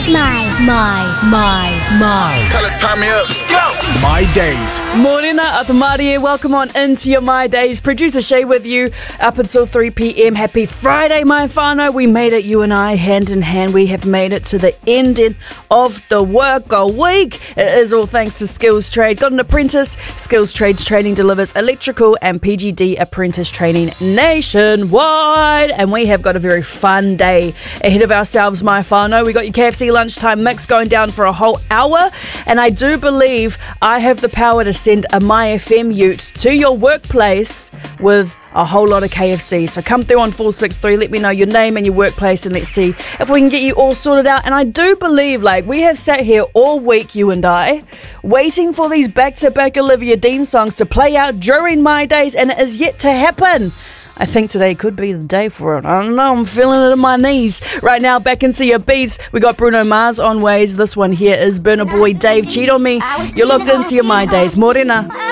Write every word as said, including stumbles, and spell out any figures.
My, my, my, my. Tell it, turn me up. Let's go. My Days. Morena Atamari, welcome on into your My Days. Producer Shay with you up until three p.m. Happy Friday, my whānau. We made it, you and I, hand in hand. We have made it to the ending of the work a week. It is all thanks to Skills Trade. Got an apprentice? Skills Trades Training delivers electrical and P G D apprentice training nationwide. And we have got a very fun day ahead of ourselves, my whānau. We got your K F C lunchtime mix going down for a whole hour. And I do believe I have the power to send a My F M ute to your workplace with a whole lot of K F C. So come through on four six three, let me know your name and your workplace, and let's see if we can get you all sorted out. And I do believe, like, we have sat here all week, you and I, waiting for these back-to-back Olivia Dean songs to play out during My Days, and it is yet to happen. I think today could be the day for it. I don't know, I'm feeling it in my knees. Right now, back into your beats. We got Bruno Mars on Ways. This one here is Burna Boy, Dave, Cheat On Me. You're locked into your My Days. Morena.